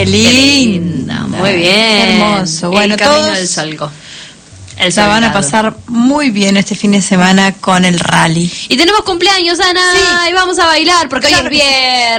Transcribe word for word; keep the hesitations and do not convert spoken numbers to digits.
Qué lindo, muy bien. Qué hermoso. Bueno, el camino todos del Solco. El la van a pasar muy bien este fin de semana con el rally. Y tenemos cumpleaños, Ana, sí. y vamos a bailar porque claro hoy es